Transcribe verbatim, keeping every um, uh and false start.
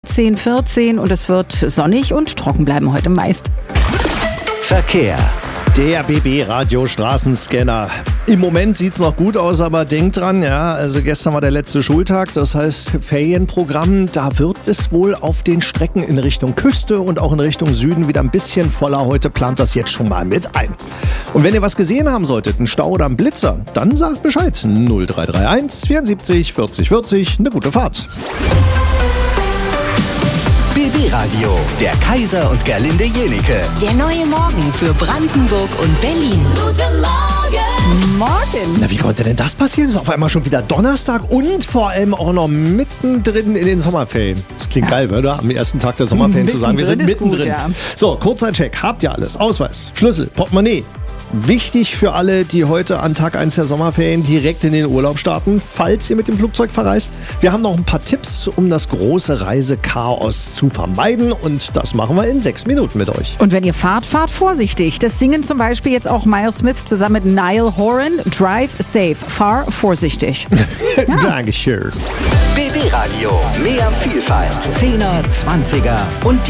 zehn vierzehn und es wird sonnig und trocken bleiben heute meist. Verkehr. Der B B-Radio-Straßenscanner. Im Moment sieht es noch gut aus, aber denkt dran, ja, also gestern war der letzte Schultag, das heißt Ferienprogramm, da wird es wohl auf den Strecken in Richtung Küste und auch in Richtung Süden wieder ein bisschen voller. Heute plant das jetzt schon mal mit ein. Und wenn ihr was gesehen haben solltet, einen Stau oder einen Blitzer, dann sagt Bescheid. null drei drei eins vierundsiebzig vierzig vierzig, eine gute Fahrt. B B-Radio, der Kaiser und Gerlinde Jenike. Der neue Morgen für Brandenburg und Berlin. Guten Morgen! Morgen! Na, wie konnte denn das passieren? Es ist auf einmal schon wieder Donnerstag und vor allem auch noch mittendrin in den Sommerferien. Das klingt ja geil, oder? Am ersten Tag der Sommerferien zu sagen, wir sind mittendrin. Gut, ja. So, kurzer Check. Habt ihr alles? Ausweis, Schlüssel, Portemonnaie. Wichtig für alle, die heute an Tag eins der Sommerferien direkt in den Urlaub starten, falls ihr mit dem Flugzeug verreist. Wir haben noch ein paar Tipps, um das große Reisechaos zu vermeiden und das machen wir in sechs Minuten mit euch. Und wenn ihr fahrt, fahrt vorsichtig. Das singen zum Beispiel jetzt auch Miles Smith zusammen mit Niall Horan. Drive safe, fahr vorsichtig. Ja. Dankeschön. B B-Radio, mehr Vielfalt. Zehner, Zwanziger und